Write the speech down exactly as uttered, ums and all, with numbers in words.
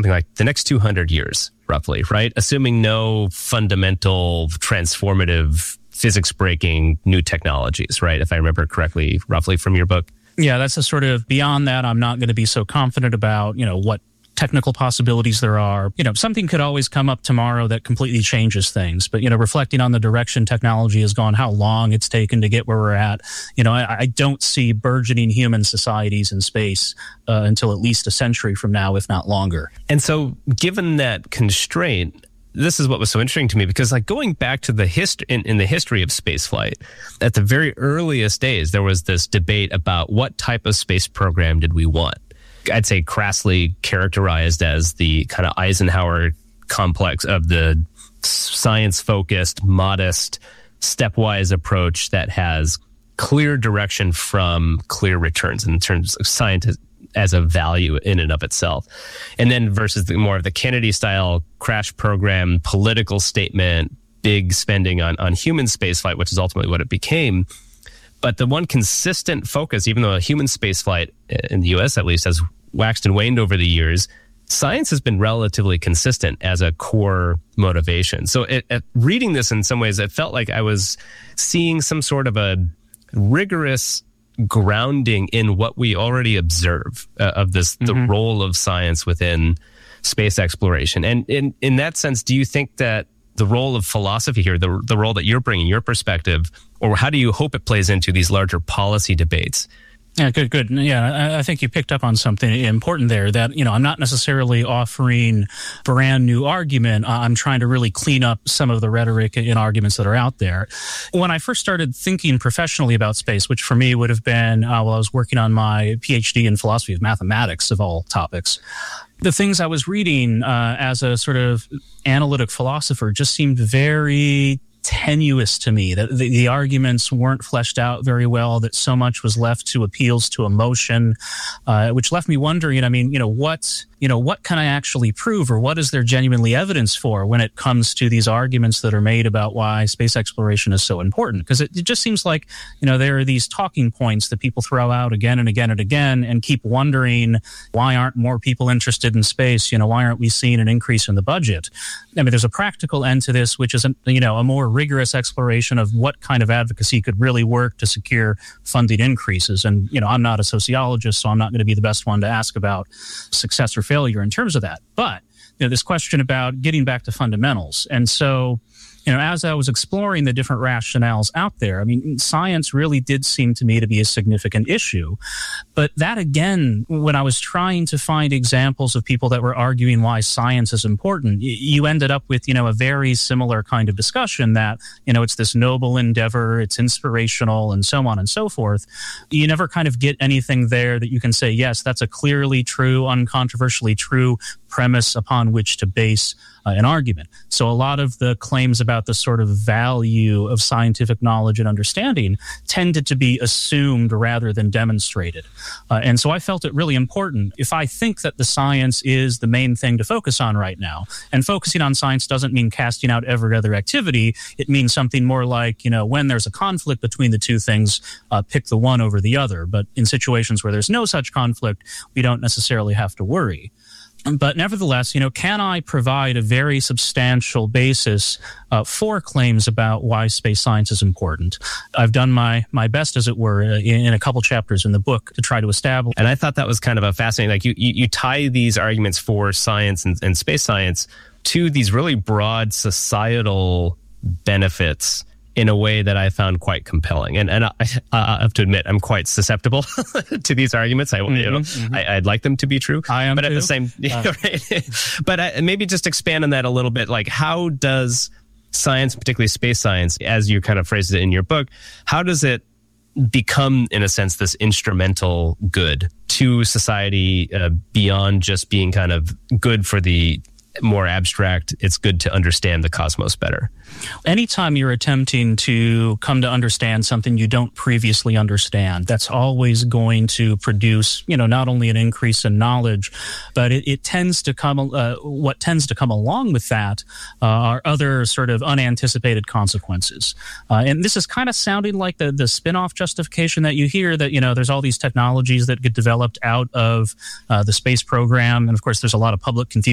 something like the next two hundred years, roughly, right? Assuming no fundamental, transformative, physics-breaking new technologies, right? If I remember correctly, roughly from your book. Yeah, that's a sort of beyond that, I'm not going to be so confident about, you know, what technical possibilities there are. You know, something could always come up tomorrow that completely changes things. But, you know, reflecting on the direction technology has gone, how long it's taken to get where we're at, you know, I, I don't see burgeoning human societies in space uh, until at least a century from now, if not longer. And so given that constraint, this is what was so interesting to me, because like going back to the history in, in the history of spaceflight, at the very earliest days, there was this debate about what type of space program did we want. I'd say crassly characterized as the kind of Eisenhower complex of the science-focused, modest, stepwise approach that has clear direction from clear returns in terms of science as a value in and of itself. And then versus the more of the Kennedy-style crash program, political statement, big spending on, on human spaceflight, which is ultimately what it became. But the one consistent focus, even though a human spaceflight in the U S at least has waxed and waned over the years, science has been relatively consistent as a core motivation. So it, it, reading this in some ways, it felt like I was seeing some sort of a rigorous grounding in what we already observe uh, of this, mm-hmm. the role of science within space exploration. And in, in that sense, do you think that the role of philosophy here, the, the role that you're bringing, your perspective, or how do you hope it plays into these larger policy debates? Yeah, good, good. Yeah, I, I think you picked up on something important there that, you know, I'm not necessarily offering brand new argument. I'm trying to really clean up some of the rhetoric and arguments that are out there. When I first started thinking professionally about space, which for me would have been uh, while I was working on my PhD in philosophy of mathematics of all topics, the things I was reading uh, as a sort of analytic philosopher just seemed very tenuous to me, that the, the arguments weren't fleshed out very well, that so much was left to appeals to emotion, uh, which left me wondering, I mean, you know, what, you know, what can I actually prove, or what is there genuinely evidence for when it comes to these arguments that are made about why space exploration is so important? Because it, it just seems like, you know, there are these talking points that people throw out again and again and again and keep wondering, why aren't more people interested in space? You know, why aren't we seeing an increase in the budget? I mean, there's a practical end to this, which is, a, you know, a more rigorous exploration of what kind of advocacy could really work to secure funding increases. And, you know, I'm not a sociologist, so I'm not going to be the best one to ask about success or failure in terms of that. But, you know, this question about getting back to fundamentals. And so, you know, as I was exploring the different rationales out there, I mean, science really did seem to me to be a significant issue. But that, again, when I was trying to find examples of people that were arguing why science is important, you ended up with, you know, a very similar kind of discussion that, you know, it's this noble endeavor, it's inspirational, and so on and so forth. You never kind of get anything there that you can say, yes, that's a clearly true, uncontroversially true premise upon which to base uh, an argument. So a lot of the claims about the sort of value of scientific knowledge and understanding tended to be assumed rather than demonstrated. Uh, and so I felt it really important. If I think that the science is the main thing to focus on right now, and focusing on science doesn't mean casting out every other activity, it means something more like, you know, when there's a conflict between the two things, uh, pick the one over the other. But in situations where there's no such conflict, we don't necessarily have to worry. But nevertheless, you know, can I provide a very substantial basis uh, for claims about why space science is important? I've done my my best, as it were, in, in a couple chapters in the book to try to establish. And I thought that was kind of a fascinating, like you, you, you tie these arguments for science and, and space science to these really broad societal benefits in a way that I found quite compelling. And and I, I have to admit, I'm quite susceptible to these arguments. I, mm-hmm, you know, mm-hmm. I, I'd like them to be true. I am But too. at the same, uh. right? But I, maybe just expand on that a little bit. Like, how does science, particularly space science, as you kind of phrased it in your book, how does it become, in a sense, this instrumental good to society uh, beyond just being kind of good for the more abstract, it's good to understand the cosmos better? Anytime you're attempting to come to understand something you don't previously understand, that's always going to produce, you know, not only an increase in knowledge, but it, it tends to come, uh, what tends to come along with that uh, are other sort of unanticipated consequences. Uh, and this is kind of sounding like the, the spin-off justification that you hear, that, you know, there's all these technologies that get developed out of uh, the space program. And of course, there's a lot of public confusion